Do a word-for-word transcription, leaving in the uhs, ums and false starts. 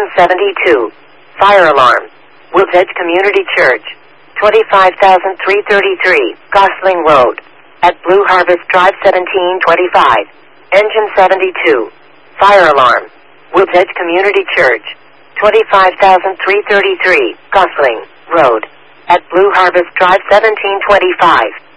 seventy-two. Fire alarm. Woods Edge Community Church. twenty-five thousand three hundred thirty-three, Gosling Road. At Blue Harvest Drive seventeen twenty-five. Engine seventy-two. Fire alarm. Woods Edge Community Church. twenty-five thousand three hundred thirty-three, Gosling Road. At Blue Harvest Drive seventeen twenty-five.